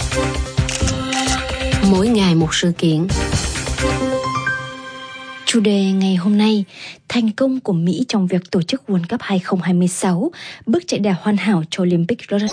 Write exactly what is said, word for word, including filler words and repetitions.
Mỗi ngày một sự kiện. Chủ đề ngày hôm nay, thành công của Mỹ trong việc tổ chức World Cup hai không hai sáu, bước chạy đà hoàn hảo cho Olympic